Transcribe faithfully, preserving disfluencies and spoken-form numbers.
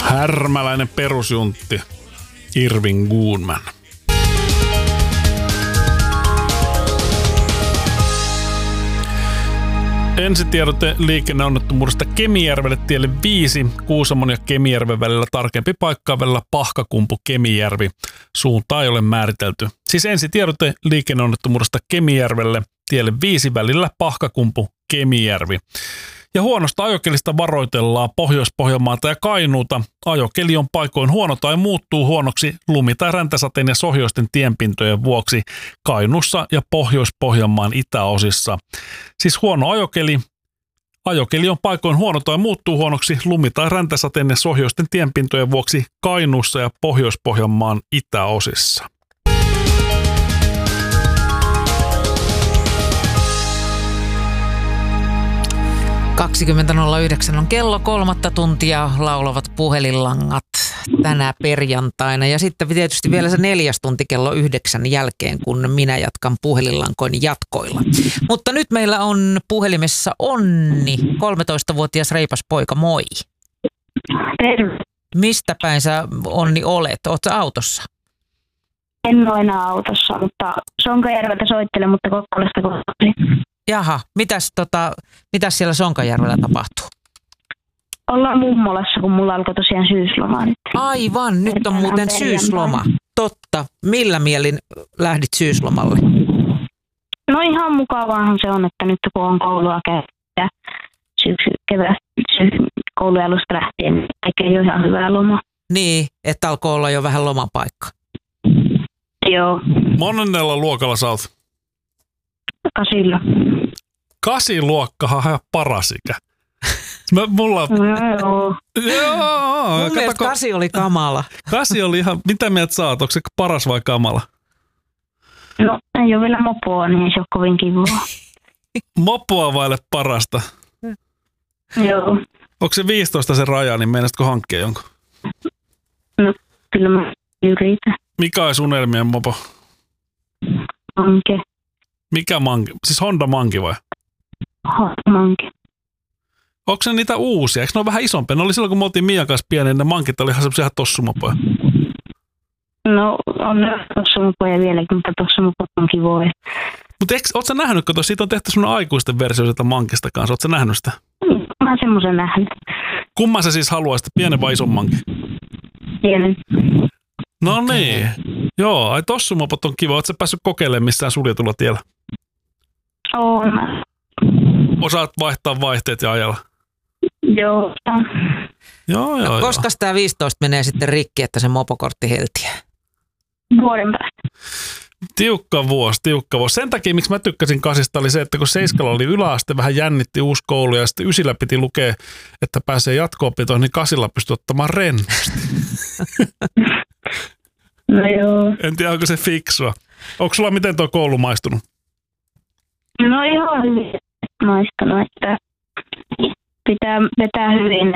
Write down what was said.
Härmäläinen perusjuntti. Irving Goodman. Ensitiedote liikenneonnettomuudesta Kemijärvelle tielle viisi, Kuusamon ja Kemijärven välillä tarkempi paikka välillä Pahkakumpu Kemijärvi. Suuntaa ei ole määritelty. Siis ensitiedote liikenneonnettomuudesta Kemijärvelle tielle viisi välillä Pahkakumpu Kemijärvi. Ja huonosta ajokelista varoitellaan Pohjois-Pohjanmaata ja Kainuuta. Ajokeli on paikoin huono tai muuttuu huonoksi lumi- tai räntäsateen ja sohjoisten tienpintojen vuoksi Kainuussa ja Pohjois-Pohjanmaan itäosissa. Siis huono ajokeli. Ajokeli on paikoin huono tai muuttuu huonoksi lumi- tai räntäsateen ja sohjoisten tienpintojen vuoksi Kainuussa ja Pohjois-Pohjanmaan itäosissa. kaksikymmentä nolla yhdeksän on kello, kolmatta tuntia laulavat puhelinlangat tänä perjantaina. Ja sitten tietysti vielä se neljäs tunti kello yhdeksän jälkeen, kun minä jatkan puhelinlankoin jatkoilla. Mutta nyt meillä on puhelimessa Onni, kolmetoistavuotias reipas poika, moi. Terve. Mistä päin sä, Onni, olet? Oot sä autossa? En ole enää autossa, mutta Sonkajärveltä soittelen, mutta Kokkolasta kotiin. Jaha, mitäs, tota, mitäs siellä Sonkajärvellä tapahtuu? Ollaan mummolassa, kun mulla alkoi tosiaan syysloma nyt. Aivan, nyt on muuten syysloma. Totta. Millä mielin lähdit syyslomalle? No ihan mukavaahan se on, että nyt kun on koulua käyttää syksy, kevät, syksy, koulualusta lähtien, niin tekee jo ihan hyvää lomaa. Niin, että alkoi olla jo vähän lomapaikka. Joo. Monennella luokalla sä oot? Kasilla. Kasiluokkahan ihan paras ikä. Mä, mulla... No, joo. Joo. Mun mielestä kasi oli kamala. Kasi oli ihan... Mitä mieltä sä oot? Onko se paras vai kamala? No ei ole vielä mopoa, niin se on kovin kivaa. Mopoa vaille parasta. Joo. Onko se viisitoista se raja, niin meinaisitko hankkia jonkun? No kyllä mä yritän. Mikä olisi unelmien mopo? Manke. Mikä manki? Siis Honda Manki vai? Manke. Onko se niitä uusia? Eikö ne ole vähän isompia? Ne oli silloin, kun me oltiin Mian kanssa pieni, ne mankit oli ihan semmoisia ihan tossumopoja. No on tossumopoja vieläkin, mutta tossumopot on kivoja. Mutta ootko sä nähnyt, kun siitä on tehty semmoinen aikuisten versio sitä mankista kanssa? Ootko sä nähnyt sitä? Mä oon semmoisen nähnyt. Kumman sä siis haluaisit, pienen vai ison mankin? Pienen. No niin. Joo, ai tossumopot on kiva. Ootko sä päässyt kokeilemaan missään suljetulla tiellä? Oon. Osaat vaihtaa vaihteet ja ajalla? Joo. Joo, joo, Koska tämä viisitoista menee sitten rikki, että se mopokortti heltiää? Vuoden päästä. Tiukka vuosi, tiukka vuosi. Sen takia, miksi mä tykkäsin kasista, oli se, että kun seiskalla oli yläaste, vähän jännitti uusi koulu ja sitten ysillä piti lukea, että pääsee jatko-opintoihin, niin kasilla pystyi ottamaan rennosti. No joo. En tiedä, onko se fiksua. Onko sulla miten tuo koulu maistunut? No ihan hyvin maistunut, että pitää vetää hyvin.